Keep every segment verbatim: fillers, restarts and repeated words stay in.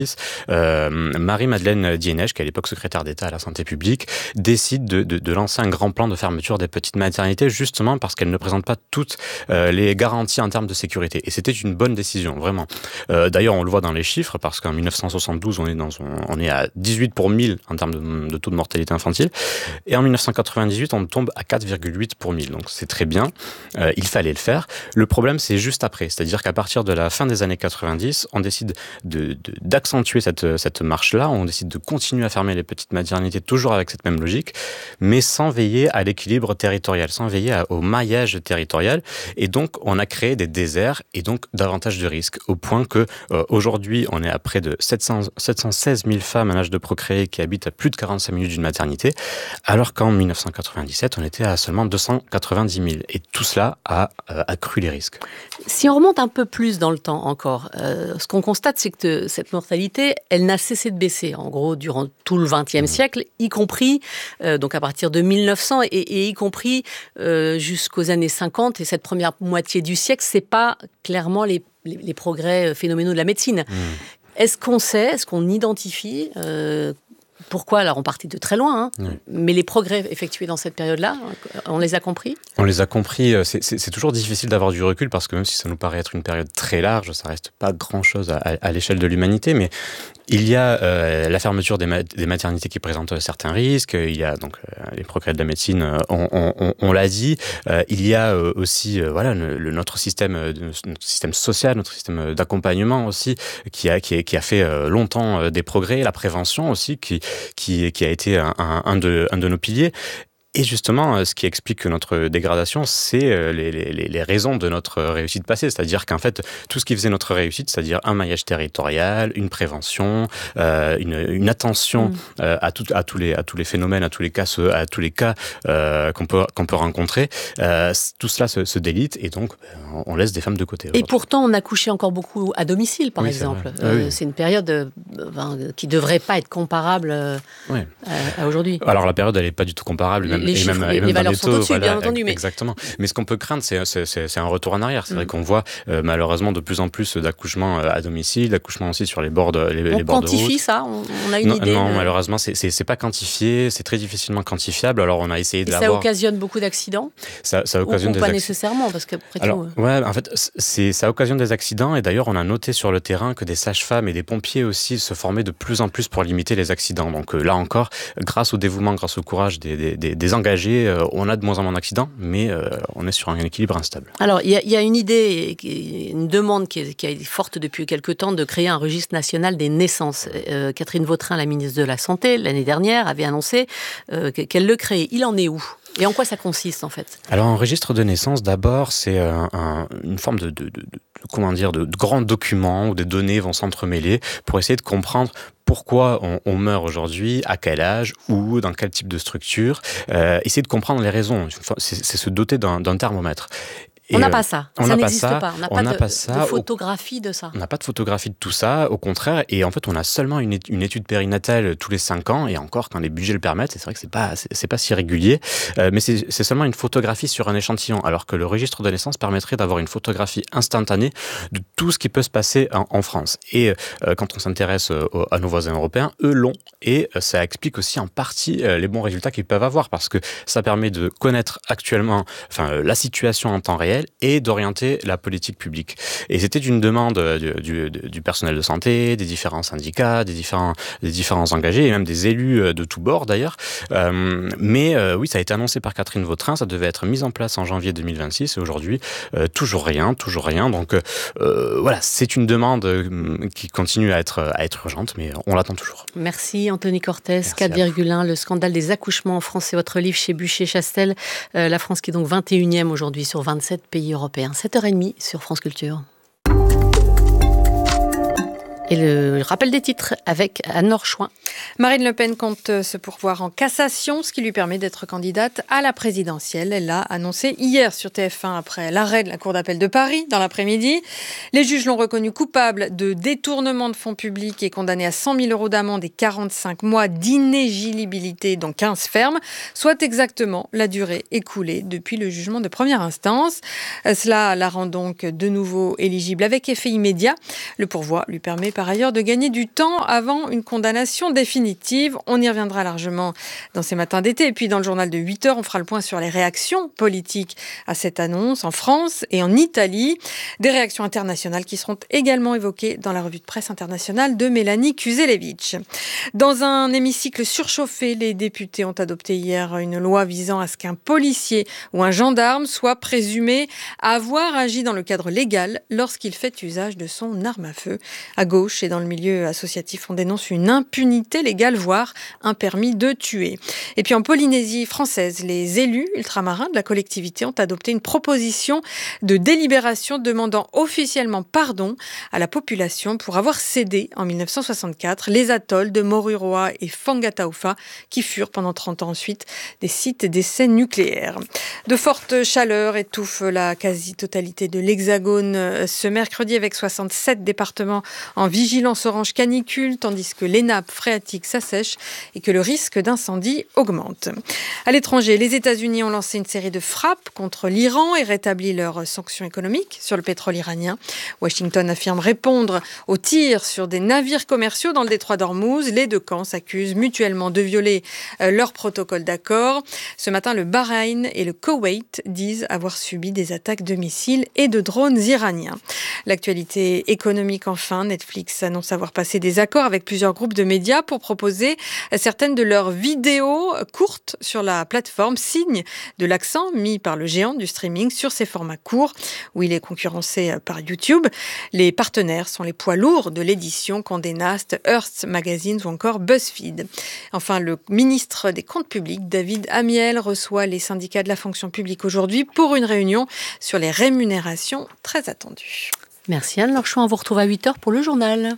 Euh, Marie-Madeleine Dienesch, qui est à l'époque secrétaire d'État à la santé publique, décide de, de, de lancer un grand plan de fermeture des petites maternités, justement parce qu'elles ne présentent pas toutes euh, les garanties en termes de sécurité. Et c'était une bonne décision, vraiment. Euh, d'ailleurs, on le voit dans les chiffres, parce qu'en dix-neuf cent soixante-douze, on est, dans, on est à dix-huit pour mille en termes de, de taux de mortalité infantile. Et en dix-neuf cent quatre-vingt-dix-huit, on tombe à quatre virgule huit pour mille. Donc c'est très bien. Euh, il fallait le faire. Le problème, c'est juste après. C'est-à-dire qu'à partir de la fin des années quatre-vingt-dix, on décide de, de, d'accentuer cette, cette marche-là. On décide de continuer à fermer les petites maternités, toujours avec cette même logique, mais sans veiller à l'équilibre territorial, sans veiller à, au maillage territorial. Et donc, on a créé des déserts et donc davantage de risques, au point que euh, aujourd'hui, on est à près de sept cents, sept cent seize mille femmes en âge de procréer qui habitent à plus de quarante-cinq minutes d'une maternité, alors qu'en dix-neuf cent quatre-vingt-dix-sept, on était à seulement deux cent quatre-vingt-dix mille. Et tout cela a euh, accru les risques. Si on remonte un peu plus dans le temps encore, euh, ce qu'on constate, c'est que cette mortalité, elle n'a cessé de baisser, en gros, durant tout le vingtième siècle, y compris euh, donc à partir de mille neuf cents et, et y compris euh, jusqu'aux années cinquante. Et cette première moitié du siècle, c'est pas clairement les, les, les progrès phénoménaux de la médecine. Mmh. Est-ce qu'on sait, est-ce qu'on identifie euh, pourquoi, alors on partait de très loin, hein, oui. mais les progrès effectués dans cette période-là, on les a compris ? On les a compris. C'est, c'est, c'est toujours difficile d'avoir du recul parce que même si ça nous paraît être une période très large, ça reste pas grand-chose à, à, à l'échelle de l'humanité, mais il y a euh, la fermeture des, ma- des maternités qui présentent certains risques, il y a donc euh, les progrès de la médecine, on, on, on, on l'a dit, euh, il y a euh, aussi euh, voilà, le, le, notre, système, euh, notre système social, notre système d'accompagnement aussi, qui a, qui a, qui a fait euh, longtemps euh, des progrès, la prévention aussi, qui, qui, qui a été un, un, un, de, un de nos piliers. Et justement, ce qui explique notre dégradation, c'est les, les, les raisons de notre réussite passée. C'est-à-dire qu'en fait, tout ce qui faisait notre réussite, c'est-à-dire un maillage territorial, une prévention, euh, une, une attention mmh. euh, à, tout, à, tous les, à tous les phénomènes, à tous les cas, à tous les cas euh, qu'on peut, qu'on peut rencontrer, euh, tout cela se, se délite et donc on laisse des femmes de côté. Et pourtant, on accouchait encore beaucoup à domicile, par oui, exemple. C'est, euh, oui. c'est une période euh, qui ne devrait pas être comparable euh, oui. à, à aujourd'hui. Alors la période, elle n'est pas du tout comparable. Même les et chiffres, même, les, et même les valeurs les sont taux, au-dessus, voilà, bien entendu. Mais... Exactement. Mais ce qu'on peut craindre, c'est, c'est, c'est, c'est un retour en arrière. C'est mmh. vrai qu'on voit euh, malheureusement de plus en plus d'accouchements à domicile, d'accouchements aussi sur les bords de, les, on les bords de route. On quantifie ça on, on a une non, idée Non, de... malheureusement, c'est, c'est, c'est pas quantifié, c'est très difficilement quantifiable. Alors on a essayé de et l'avoir. Ça occasionne beaucoup d'accidents Ça, ça occasionne ou, des ou pas acc... nécessairement, parce qu'après Alors, tout... ouais, en fait, c'est, ça occasionne des accidents. Et d'ailleurs, on a noté sur le terrain que des sages-femmes et des pompiers aussi se formaient de plus en plus pour limiter les accidents. Donc euh, là encore, grâce au dévouement, grâce au courage des, des, des, des engagés, euh, on a de moins en moins d'accidents, mais euh, on est sur un équilibre instable. Alors, il y, y a une idée, une demande qui est, qui est forte depuis quelque temps de créer un registre national des naissances. Euh, Catherine Vautrin, la ministre de la Santé, l'année dernière, avait annoncé euh, qu'elle le créait. Il en est où ? Et en quoi ça consiste, en fait ? Alors, un registre de naissance, d'abord, c'est un, un, une forme de, de, de, de, comment dire, de, de grands documents où des données vont s'entremêler pour essayer de comprendre pourquoi on, on meurt aujourd'hui, à quel âge, où, dans quel type de structure. Euh, essayer de comprendre les raisons. C'est, c'est se doter d'un, d'un thermomètre. Et on n'a pas ça, on ça n'existe pas. pas. On n'a pas, n'a de, pas ça. de photographie de ça. On n'a pas de photographie de tout ça, au contraire. Et en fait, on a seulement une, une étude périnatale tous les cinq ans. Et encore, quand les budgets le permettent, c'est vrai que c'est pas, c'est, c'est pas si régulier. Euh, mais c'est, c'est seulement une photographie sur un échantillon. Alors que le registre de naissance permettrait d'avoir une photographie instantanée de tout ce qui peut se passer en, en France. Et euh, quand on s'intéresse euh, à nos voisins européens, eux l'ont. Et euh, ça explique aussi en partie euh, les bons résultats qu'ils peuvent avoir. Parce que ça permet de connaître actuellement, enfin, euh, la situation en temps réel et d'orienter la politique publique. Et c'était une demande du, du, du personnel de santé, des différents syndicats, des différents, des différents engagés, et même des élus de tous bords d'ailleurs. Euh, mais euh, oui, ça a été annoncé par Catherine Vautrin, ça devait être mis en place en janvier deux mille vingt-six, et aujourd'hui, euh, toujours rien, toujours rien. Donc euh, voilà, c'est une demande qui continue à être, à être urgente, mais on l'attend toujours. Merci Anthony Cortès. quatre virgule un, le scandale des accouchements en France, c'est votre livre chez Bucher-Chastel. Euh, la France qui est donc vingt et unième aujourd'hui sur vingt-sept pays européens. sept heures trente sur France Culture. Et le rappel des titres avec Anne-Laure Chouin. Marine Le Pen compte se pourvoir en cassation, ce qui lui permet d'être candidate à la présidentielle. Elle l'a annoncé hier sur T F un après l'arrêt de la Cour d'appel de Paris dans l'après-midi. Les juges l'ont reconnu coupable de détournement de fonds publics et condamné à cent mille euros d'amende et quarante-cinq mois d'inéligibilité, dont quinze fermes, soit exactement la durée écoulée depuis le jugement de première instance. Cela la rend donc de nouveau éligible avec effet immédiat. Le pourvoi lui permet par par ailleurs de gagner du temps avant une condamnation définitive. On y reviendra largement dans ces matins d'été. Et puis dans le journal de huit heures, on fera le point sur les réactions politiques à cette annonce en France et en Italie. Des réactions internationales qui seront également évoquées dans la revue de presse internationale de Mélanie Kuzelevich. Dans un hémicycle surchauffé, les députés ont adopté hier une loi visant à ce qu'un policier ou un gendarme soit présumé avoir agi dans le cadre légal lorsqu'il fait usage de son arme à feu. À gauche et dans le milieu associatif, on dénonce une impunité légale, voire un permis de tuer. Et puis en Polynésie française, les élus ultramarins de la collectivité ont adopté une proposition de délibération demandant officiellement pardon à la population pour avoir cédé en mille neuf cent soixante-quatre les atolls de Moruroa et Fangataufa qui furent pendant trente ans ensuite des sites d'essais nucléaires. De fortes chaleurs étouffent la quasi-totalité de l'Hexagone ce mercredi avec soixante-sept départements en vigilance orange canicule tandis que les nappes phréatiques s'assèchent et que le risque d'incendie augmente. À l'étranger, les États-Unis ont lancé une série de frappes contre l'Iran et rétabli leurs sanctions économiques sur le pétrole iranien. Washington affirme répondre aux tirs sur des navires commerciaux dans le détroit d'Ormuz. Les deux camps s'accusent mutuellement de violer leur protocole d'accord. Ce matin, le Bahreïn et le Koweït disent avoir subi des attaques de missiles et de drones iraniens. L'actualité économique enfin, Netflix annonce avoir passé des accords avec plusieurs groupes de médias pour proposer certaines de leurs vidéos courtes sur la plateforme, signe de l'accent mis par le géant du streaming sur ces formats courts où il est concurrencé par YouTube. Les partenaires sont les poids lourds de l'édition Condé Nast, Hearst Magazines ou encore BuzzFeed. Enfin, le ministre des Comptes publics, David Amiel, reçoit les syndicats de la fonction publique aujourd'hui pour une réunion sur les rémunérations très attendues. Merci Anne Lorchon, on vous retrouve à huit heures pour le journal.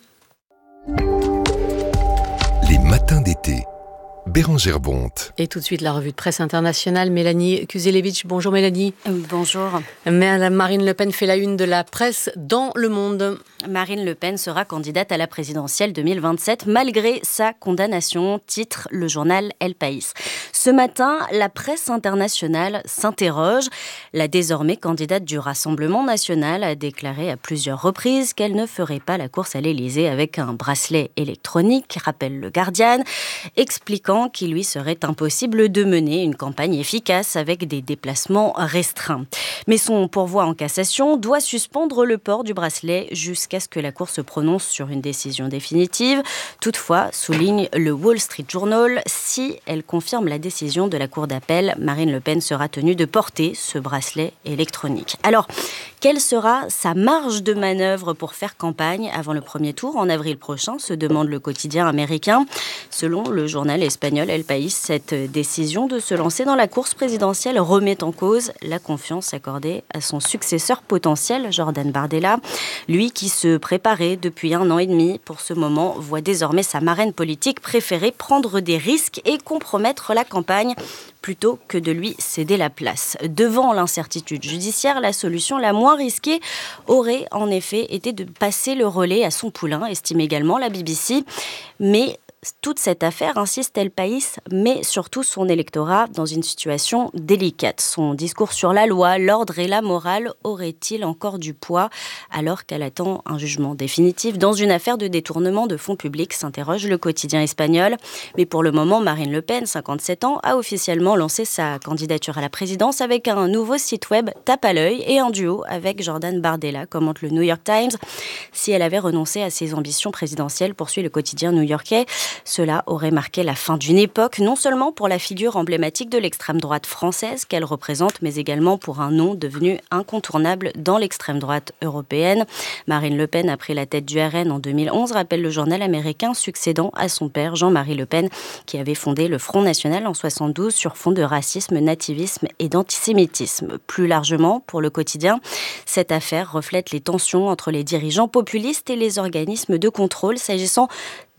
Les matins d'été. Bérangère Bonte. Et tout de suite, la revue de presse internationale, Mélanie Kuzelevich. Bonjour Mélanie. Bonjour. Madame Marine Le Pen fait la une de la presse dans Le Monde. Marine Le Pen sera candidate à la présidentielle deux mille vingt-sept malgré sa condamnation, titre le journal El País. Ce matin, la presse internationale s'interroge. La désormais candidate du Rassemblement national a déclaré à plusieurs reprises qu'elle ne ferait pas la course à l'Élysée avec un bracelet électronique, rappelle le Guardian, expliquant qu'il lui serait impossible de mener une campagne efficace avec des déplacements restreints. Mais son pourvoi en cassation doit suspendre le port du bracelet jusqu'à ce que la Cour se prononce sur une décision définitive. Toutefois, souligne le Wall Street Journal, si elle confirme la décision de la Cour d'appel, Marine Le Pen sera tenue de porter ce bracelet électronique. Alors, quelle sera sa marge de manœuvre pour faire campagne avant le premier tour en avril prochain, se demande le quotidien américain. Selon le journal espagnol El País, cette décision de se lancer dans la course présidentielle remet en cause la confiance accordée à son successeur potentiel, Jordan Bardella. Lui qui se préparait depuis un an et demi pour ce moment, voit désormais sa marraine politique préférer prendre des risques et compromettre la campagne plutôt que de lui céder la place. Devant l'incertitude judiciaire, la solution la moins risquée aurait en effet été de passer le relais à son poulain, estime également la B B C. Mais toute cette affaire, insiste El País, met surtout son électorat dans une situation délicate. Son discours sur la loi, l'ordre et la morale aurait-il encore du poids alors qu'elle attend un jugement définitif dans une affaire de détournement de fonds publics, s'interroge le quotidien espagnol. Mais pour le moment, Marine Le Pen, cinquante-sept ans, a officiellement lancé sa candidature à la présidence avec un nouveau site web tape à l'œil et un duo avec Jordan Bardella, commente le New York Times. Si elle avait renoncé à ses ambitions présidentielles, poursuit le quotidien new-yorkais, cela aurait marqué la fin d'une époque, non seulement pour la figure emblématique de l'extrême droite française qu'elle représente, mais également pour un nom devenu incontournable dans l'extrême droite européenne. Marine Le Pen a pris la tête du R N en deux mille onze, rappelle le journal américain, succédant à son père Jean-Marie Le Pen, qui avait fondé le Front National en soixante-douze sur fond de racisme, nativisme et d'antisémitisme. Plus largement, pour le quotidien, cette affaire reflète les tensions entre les dirigeants populistes et les organismes de contrôle s'agissant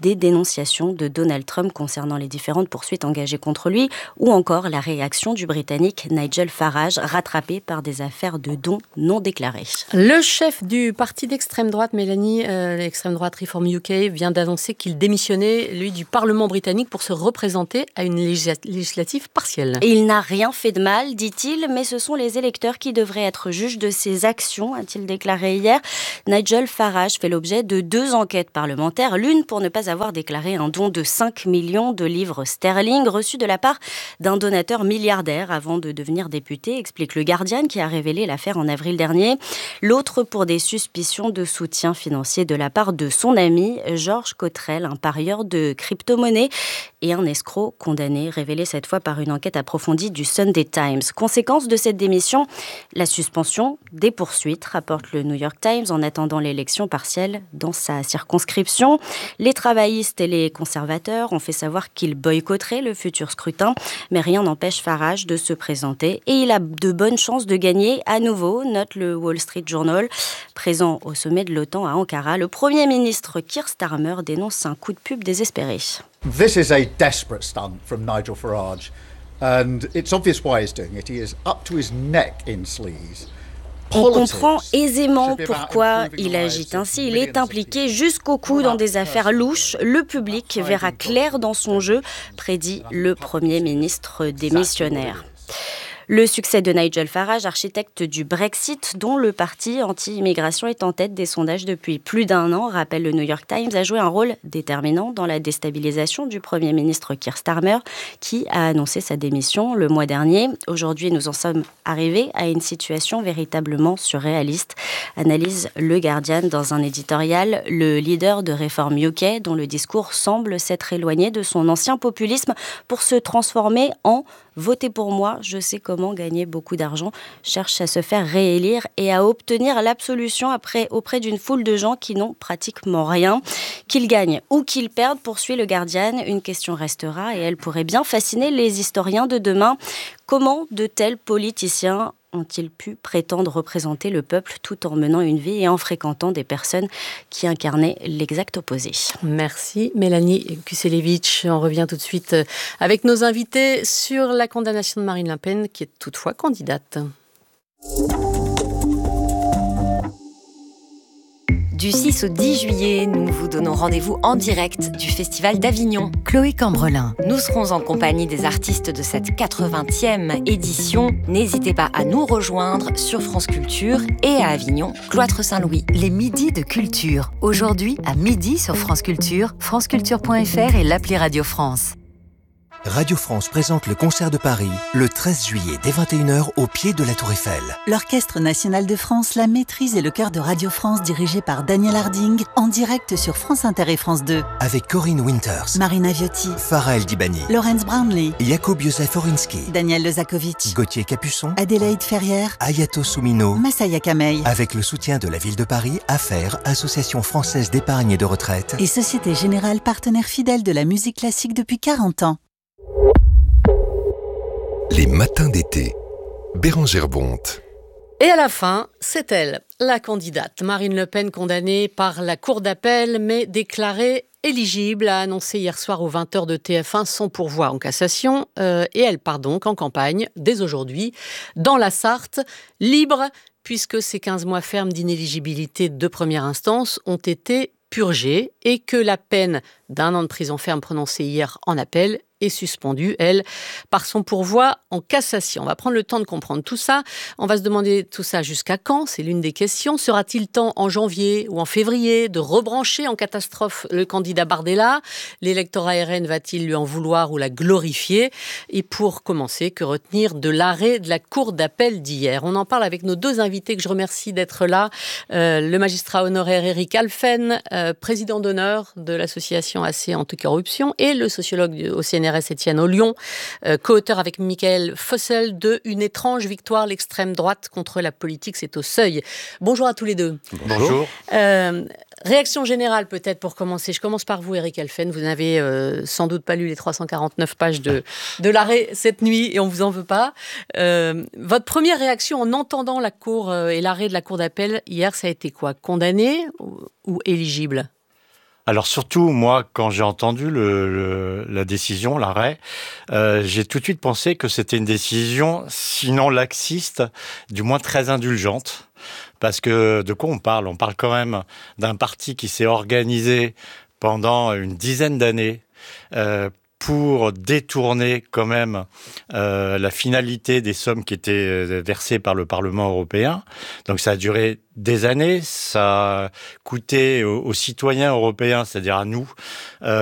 des dénonciations de Donald Trump concernant les différentes poursuites engagées contre lui, ou encore la réaction du Britannique Nigel Farage, rattrapé par des affaires de dons non déclarés. Le chef du parti d'extrême droite, Mélanie, euh, l'extrême droite Reform U K, vient d'annoncer qu'il démissionnait, lui, du Parlement britannique pour se représenter à une légis- législative partielle. Et il n'a rien fait de mal, dit-il, mais ce sont les électeurs qui devraient être juges de ses actions, a-t-il déclaré hier. Nigel Farage fait l'objet de deux enquêtes parlementaires, l'une pour ne pas avoir déclaré un don de cinq millions de livres sterling reçu de la part d'un donateur milliardaire avant de devenir député, explique le Guardian qui a révélé l'affaire en avril dernier. L'autre pour des suspicions de soutien financier de la part de son ami George Cottrell, un parieur de crypto-monnaie et un escroc condamné, révélé cette fois par une enquête approfondie du Sunday Times. Conséquence de cette démission, la suspension des poursuites, rapporte le New York Times, en attendant l'élection partielle dans sa circonscription. Les travaillistes et les conservateurs ont fait savoir qu'ils boycotteraient le futur scrutin, mais rien n'empêche Farage de se présenter et il a de bonnes chances de gagner à nouveau, note le Wall Street Journal. Présent au sommet de l'OTAN à Ankara, le Premier ministre Keir Starmer dénonce un coup de pub désespéré. This is a desperate stunt from Nigel Farage, and it's obvious why he's doing it. He is up to his neck in sleaze. On comprend aisément pourquoi il agite ainsi. Il est impliqué jusqu'au cou dans des affaires louches. Le public verra clair dans son jeu, prédit le Premier ministre démissionnaire. Le succès de Nigel Farage, architecte du Brexit, dont le parti anti-immigration est en tête des sondages depuis plus d'un an, rappelle le New York Times, a joué un rôle déterminant dans la déstabilisation du Premier ministre Keir Starmer, qui a annoncé sa démission le mois dernier. Aujourd'hui, nous en sommes arrivés à une situation véritablement surréaliste, analyse le Guardian dans un éditorial. Le leader de Reform U K, dont le discours semble s'être éloigné de son ancien populisme pour se transformer en « votez pour moi, je sais comment gagner beaucoup d'argent », cherche à se faire réélire et à obtenir l'absolution après, auprès d'une foule de gens qui n'ont pratiquement rien. Qu'ils gagnent ou qu'ils perdent, poursuit le Guardian, une question restera et elle pourrait bien fasciner les historiens de demain. Comment de tels politiciens ont-ils pu prétendre représenter le peuple tout en menant une vie et en fréquentant des personnes qui incarnaient l'exact opposé? Merci Mélanie Kuselevich. On revient tout de suite avec nos invités sur la condamnation de Marine Le Pen, qui est toutefois candidate. Du six au dix juillet, nous vous donnons rendez-vous en direct du Festival d'Avignon. Chloé Cambrelin. Nous serons en compagnie des artistes de cette quatre-vingtième édition. N'hésitez pas à nous rejoindre sur France Culture et à Avignon, Cloître Saint-Louis. Les midis de culture. Aujourd'hui, à midi sur France Culture, franceculture point f r et l'appli Radio France. Radio France présente le concert de Paris le treize juillet dès vingt et une heures au pied de la Tour Eiffel. L'Orchestre national de France, la maîtrise et le chœur de Radio France dirigé par Daniel Harding en direct sur France Inter et France deux. Avec Corinne Winters, Marina Viotti, Farah El Dibani, Laurence Brownlee, Jakub Józef Orinski, Daniel Lezakovic, Gauthier Capuçon, Adélaïde Ferrière, Ayato Soumino, Massaya Kamei. Avec le soutien de la ville de Paris, Affaires, Association française d'épargne et de retraite et Société Générale, partenaire fidèle de la musique classique depuis quarante ans. Les matins d'été. Bérengère Bonte. Et à la fin, c'est elle, la candidate. Marine Le Pen, condamnée par la Cour d'appel, mais déclarée éligible, a annoncé hier soir aux vingt heures de T F un son pourvoi en cassation. Euh, et elle part donc en campagne, dès aujourd'hui, dans la Sarthe, libre, puisque ces quinze mois fermes d'inéligibilité de première instance ont été purgés et que la peine d'un an de prison ferme prononcée hier en appel est suspendue, elle, par son pourvoi en cassation. On va prendre le temps de comprendre tout ça. On va se demander tout ça jusqu'à quand? C'est l'une des questions. Sera-t-il temps en janvier ou en février de rebrancher en catastrophe le candidat Bardella? L'électorat R N va-t-il lui en vouloir ou la glorifier? Et pour commencer, que retenir de l'arrêt de la Cour d'appel d'hier? On en parle avec nos deux invités que je remercie d'être là. Euh, le magistrat honoraire Éric Alphen, euh, président d'honneur de l'association A C Anticorruption, et le sociologue au C N R S Étienne Ollion, euh, co-auteur avec Michael Fossel de Une étrange victoire, l'extrême droite contre la politique, c'est au seuil. Bonjour à tous les deux. Bonjour. Euh, réaction générale peut-être pour commencer. Je commence par vous, Éric Alphen. Vous n'avez euh, sans doute pas lu les trois cent quarante-neuf pages de, de l'arrêt cette nuit et on ne vous en veut pas. Euh, votre première réaction en entendant la cour euh, et l'arrêt de la Cour d'appel hier, ça a été quoi? Condamné ou, ou éligible? Alors surtout, moi, quand j'ai entendu le, le, la décision, l'arrêt, euh, j'ai tout de suite pensé que c'était une décision, sinon laxiste, du moins très indulgente. Parce que de quoi on parle ? On parle quand même d'un parti qui s'est organisé pendant une dizaine d'années euh, pour détourner quand même euh, la finalité des sommes qui étaient versées par le Parlement européen. Donc ça a duré des années, ça a coûté aux, aux citoyens européens, c'est-à-dire à nous, euh,